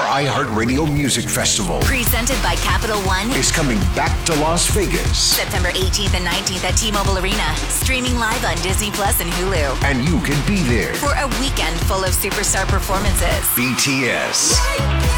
iHeartRadio Music Festival Presented by Capital One. is coming back to Las Vegas. September 18th and 19th at T-Mobile Arena. Streaming live on Disney Plus and Hulu. And you can be there. For a weekend full of superstar performances. BTS,